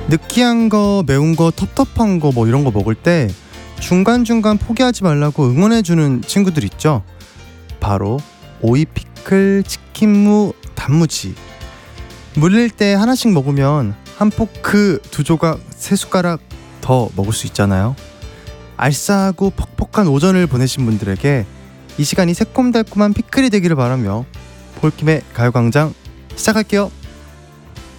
느끼한 거, 매운 거, 텁텁한 거 뭐 이런 거 먹을 때 중간중간 포기하지 말라고 응원해주는 친구들 있죠. 바로 오이 피클, 치킨무, 단무지. 물릴 때 하나씩 먹으면 한 포크, 두 조각, 세 숟가락 더 먹을 수 있잖아요. 알싸하고 퍽퍽한 오전을 보내신 분들에게 이 시간이 새콤달콤한 피클이 되기를 바라며 폴킴의 가요광장 시작할게요.